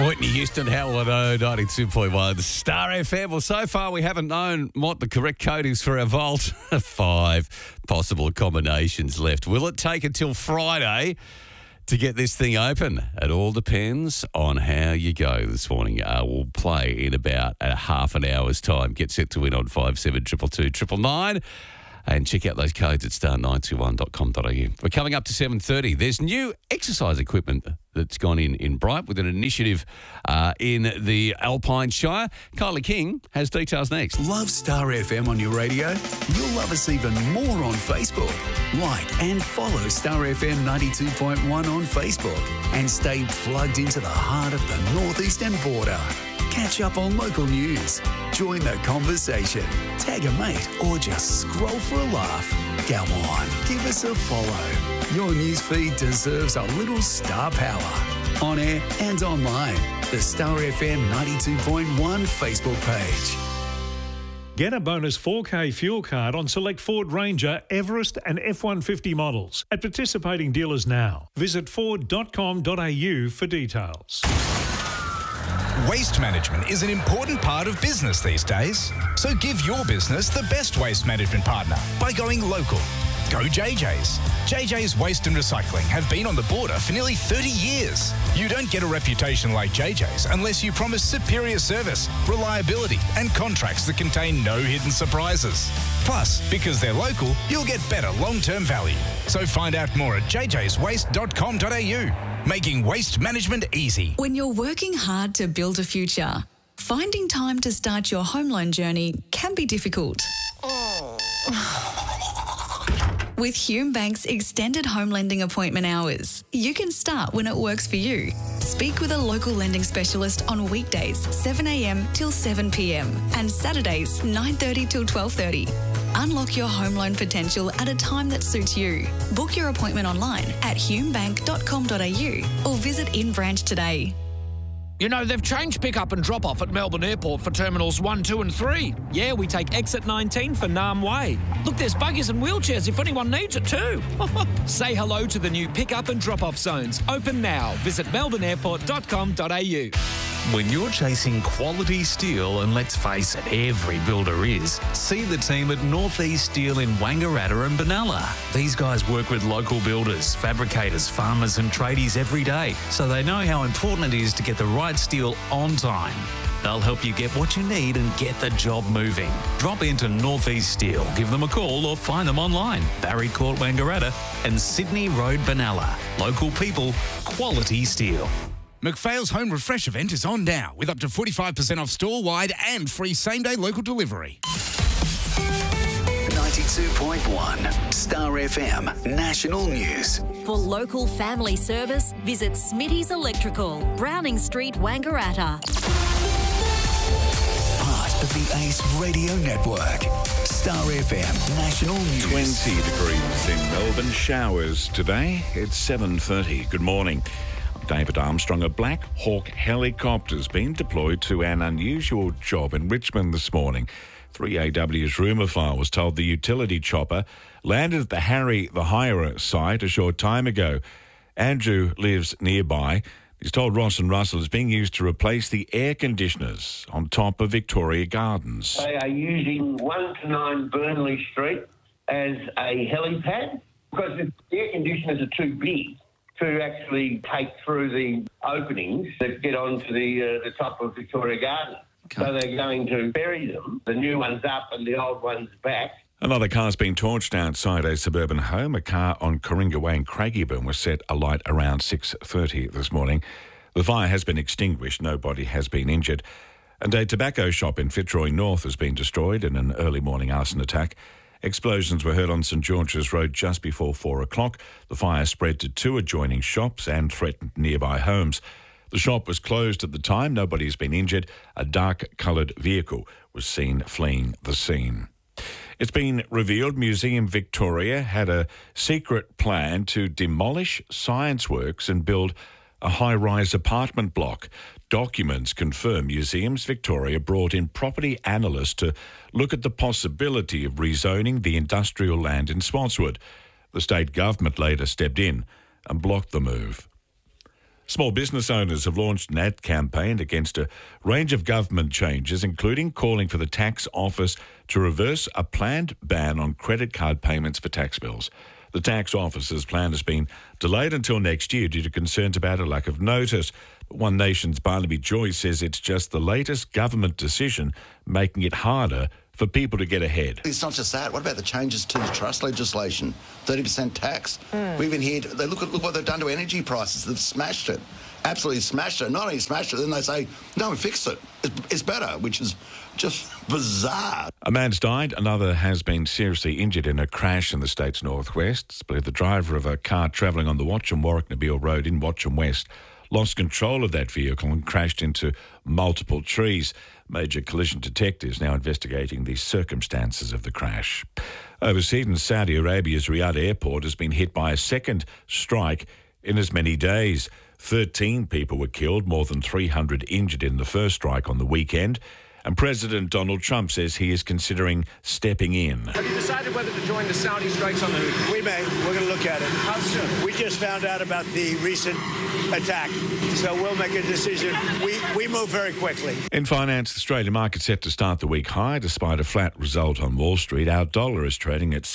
Whitney Houston, Howard O, 92.1 Star FM. Well, so far we haven't known what the correct code is for our vault. 5 possible combinations left. Will it take until Friday to get this thing open? It all depends on how you go this morning. We'll play in about a half an hour's time. Get set to win on 5722 999. And check out those codes at star921.com.au. We're coming up to 7:30. There's new exercise equipment that's gone in Bright with an initiative in the Alpine Shire. Kylie King has details next. Love Star FM on your radio? You'll love us even more on Facebook. Like and follow Star FM 92.1 on Facebook and stay plugged into the heart of the northeastern border. Catch up on local news, join the conversation, tag a mate, or just scroll for a laugh. Come on, give us a follow. Your newsfeed deserves a little star power. On air and online, the Star FM 92.1 Facebook page. Get a bonus 4K fuel card on select Ford Ranger, Everest and F-150 models at participating dealers now. Visit ford.com.au for details. Waste management is an important part of business these days. So give your business the best waste management partner by going local. Go JJ's. JJ's Waste and Recycling have been on the border for nearly 30 years. You don't get a reputation like JJ's unless you promise superior service, reliability and contracts that contain no hidden surprises. Plus, because they're local, you'll get better long-term value. So find out more at jjswaste.com.au. Making waste management easy. When you're working hard to build a future, finding time to start your home loan journey can be difficult. With Hume Bank's extended home lending appointment hours, you can start when it works for you. Speak with a local lending specialist on weekdays 7 a.m. till 7 p.m. and Saturdays 9:30 till 12:30. Unlock your home loan potential at a time that suits you. Book your appointment online at humebank.com.au or visit in branch today. You know, they've changed pick-up and drop-off at Melbourne Airport for Terminals 1, 2 and 3. Yeah, we take exit 19 for Nam Way. Look, there's buggies and wheelchairs if anyone needs it too. Say hello to the new pick-up and drop-off zones. Open now. Visit melbourneairport.com.au. When you're chasing quality steel, and let's face it, every builder is, see the team at Northeast Steel in Wangaratta and Benalla. These guys work with local builders, fabricators, farmers and tradies every day, so they know how important it is to get the right steel on time. They'll help you get what you need and get the job moving. Drop into Northeast Steel, give them a call or find them online. Barry Court Wangaratta and Sydney Road Benalla. Local people, quality steel. McPhail's Home Refresh event is on now with up to 45% off store-wide and free same-day local delivery. 92.1 Star FM National News. For local family service, visit Smitty's Electrical, Browning Street, Wangaratta. Part of the Ace Radio Network. Star FM National News. 20 degrees in Melbourne. Showers today. It's 7:30. Good morning. David Armstrong. A Black Hawk helicopter has been deployed to an unusual job in Richmond this morning. 3AW's rumour file was told the utility chopper landed at the Harry the Hirer site a short time ago. Andrew lives nearby. He's told Ross and Russell it's being used to replace the air conditioners on top of Victoria Gardens. They are using 1 to 9 Burnley Street as a helipad because the air conditioners are too big to actually take through the openings that get onto the top of Victoria Garden. Okay. So they're going to bury them, the new ones up and the old ones back. Another car's been torched outside a suburban home. A car on Coringa Way in Craigieburn was set alight around 6:30 this morning. The fire has been extinguished. Nobody has been injured. And a tobacco shop in Fitzroy North has been destroyed in an early morning arson attack. Explosions were heard on St George's Road just before 4 o'clock. The fire spread to 2 adjoining shops and threatened nearby homes. The shop was closed at the time. Nobody has been injured. A dark-coloured vehicle was seen fleeing the scene. It's been revealed Museum Victoria had a secret plan to demolish Science Works and build a high-rise apartment block. Documents confirm Museums Victoria brought in property analysts to look at the possibility of rezoning the industrial land in Spotswood. The state government later stepped in and blocked the move. Small business owners have launched an ad campaign against a range of government changes, including calling for the tax office to reverse a planned ban on credit card payments for tax bills. The tax office's plan has been delayed until next year due to concerns about a lack of notice. One Nation's Barnaby Joy says it's just the latest government decision making it harder for people to get ahead. It's not just that. What about the changes to the trust legislation? 30% tax. We even hear, they look what they've done to energy prices. They've smashed it. Absolutely smashed it. Not only smashed it, then they say, no, we fixed it. It's better, which is just bizarre. A man's died. Another has been seriously injured in a crash in the state's northwest. It's believed the driver of a car travelling on the Watcham-Warwick-Nabil Road in Watcham West lost control of that vehicle and crashed into multiple trees. Major collision detectives now investigating the circumstances of the crash. Overseas in Saudi Arabia's Riyadh airport has been hit by a second strike in as many days. 13 people were killed, more than 300 injured in the first strike on the weekend. And President Donald Trump says he is considering stepping in. Have you decided whether to join the Saudi strikes on the weekend? We may. We're going to look at it. How soon? We just found out about the recent attack, so we'll make a decision. We move very quickly. In finance, the Australian market set to start the week high. Despite a flat result on Wall Street, our dollar is trading at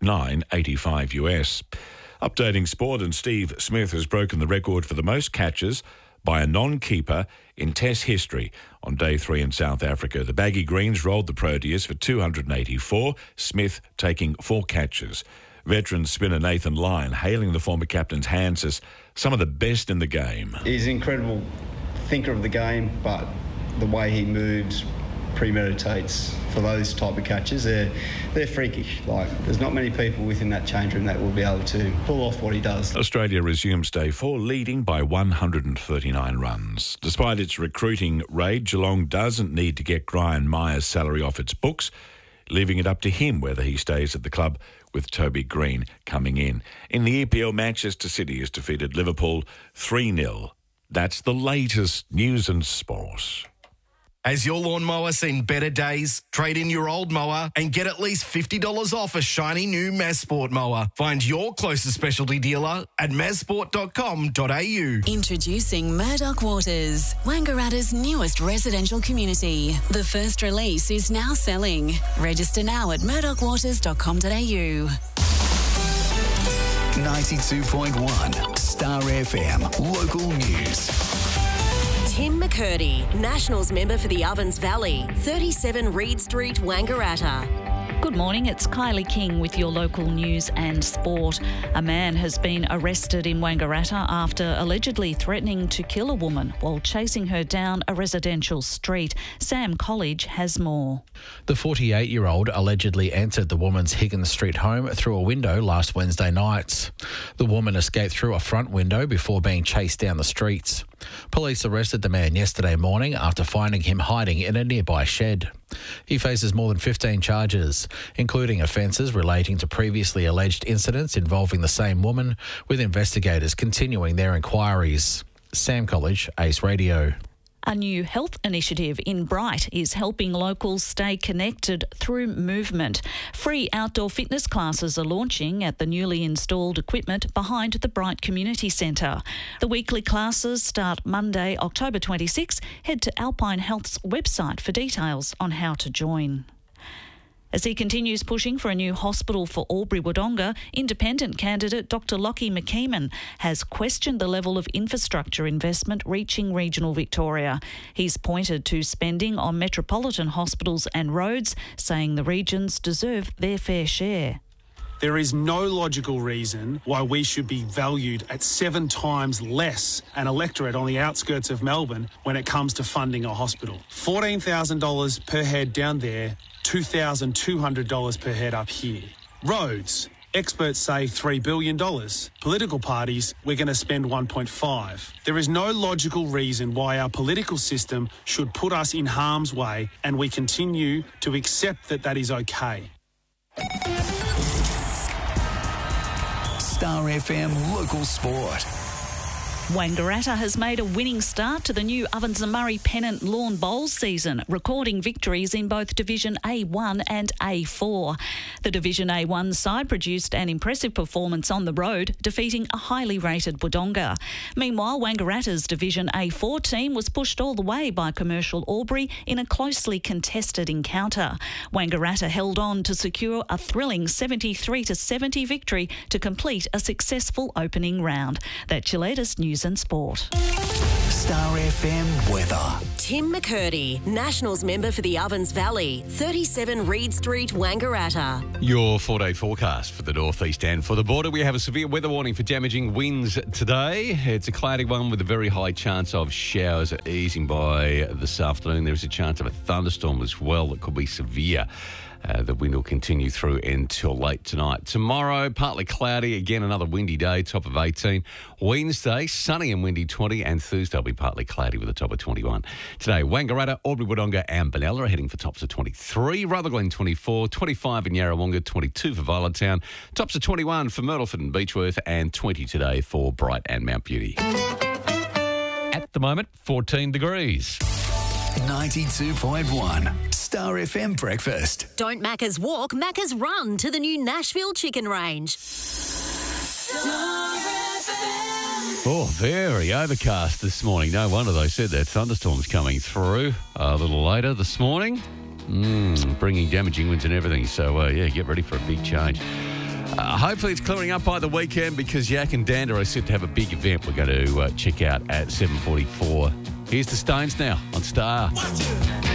69.85 US. Updating sport, and Steve Smith has broken the record for the most catches by a non-keeper in Test history. On day 3 in South Africa, the Baggy Greens rolled the Proteas for 284, Smith taking 4 catches. Veteran spinner Nathan Lyon hailing the former captain's hands as some of the best in the game. He's an incredible thinker of the game, but the way he moves, premeditates for those type of catches, they're freakish. Like, there's not many people within that change room that will be able to pull off what he does. Australia resumes day 4 leading by 139 runs. Despite its recruiting raid, Geelong doesn't need to get Brian Myers' salary off its books, leaving it up to him whether he stays at the club with Toby Green coming in. In the EPL, Manchester City has defeated Liverpool 3-0. That's the latest news and sport. Has your lawnmower seen better days? Trade in your old mower and get at least $50 off a shiny new Mazsport mower. Find your closest specialty dealer at mazsport.com.au. Introducing Murdoch Waters, Wangaratta's newest residential community. The first release is now selling. Register now at murdochwaters.com.au. 92.1 Star FM Local News. Tim McCurdy, Nationals member for the Ovens Valley, 37 Reed Street, Wangaratta. Good morning, it's Kylie King with your local news and sport. A man has been arrested in Wangaratta after allegedly threatening to kill a woman while chasing her down a residential street. Sam College has more. The 48-year-old allegedly entered the woman's Higgins Street home through a window last Wednesday night. The woman escaped through a front window before being chased down the streets. Police arrested the man yesterday morning after finding him hiding in a nearby shed. He faces more than 15 charges, including offences relating to previously alleged incidents involving the same woman, with investigators continuing their inquiries. Sam College, Ace Radio. A new health initiative in Bright is helping locals stay connected through movement. Free outdoor fitness classes are launching at the newly installed equipment behind the Bright Community Centre. The weekly classes start Monday, October 26. Head to Alpine Health's website for details on how to join. As he continues pushing for a new hospital for Albury-Wodonga, independent candidate Dr Lockie McKeeman has questioned the level of infrastructure investment reaching regional Victoria. He's pointed to spending on metropolitan hospitals and roads, saying the regions deserve their fair share. There is no logical reason why we should be valued at 7 times less an electorate on the outskirts of Melbourne when it comes to funding a hospital. $14,000 per head down there, $2,200 per head up here. Roads. Experts say $3 billion. Political parties, we're going to spend $1.5. There is no logical reason why our political system should put us in harm's way, and we continue to accept that that is okay. Star FM Local Sport. Wangaratta has made a winning start to the new Ovens and Murray Pennant Lawn Bowls season, recording victories in both Division A1 and A4. The Division A1 side produced an impressive performance on the road, defeating a highly rated Wodonga. Meanwhile, Wangaratta's Division A4 team was pushed all the way by Commercial Albury in a closely contested encounter. Wangaratta held on to secure a thrilling 73-70 victory to complete a successful opening round. That's your latest news and sport. Star FM weather. Tim McCurdy, Nationals member for the Ovens Valley, 37 Reed Street, Wangaratta. Your 4-day forecast for the northeast and for the border. We have a severe weather warning for damaging winds today. It's a cloudy one with a very high chance of showers easing by this afternoon. There's a chance of a thunderstorm as well that could be severe. The wind will continue through until late tonight. Tomorrow, partly cloudy. Again, another windy day, top of 18. Wednesday, sunny and windy, 20. And Thursday will be partly cloudy with a top of 21. Today, Wangaratta, Albury, Wodonga and Benalla are heading for tops of 23. Rutherglen, 24. 25 in Yarrawonga, 22 for Violet Town. Tops of 21 for Myrtleford and Beechworth. And 20 today for Bright and Mount Beauty. At the moment, 14 degrees. 92.1 Star FM Breakfast. Don't Macca's walk, Macca's run to the new Nashville Chicken Range. Oh, very overcast this morning. No wonder they said that thunderstorm's coming through a little later this morning. Bringing damaging winds and everything. So, get ready for a big change. Hopefully it's clearing up by the weekend because Yak and Dander are set to have a big event we're going to check out at 7:44. Here's the Stones now on Star.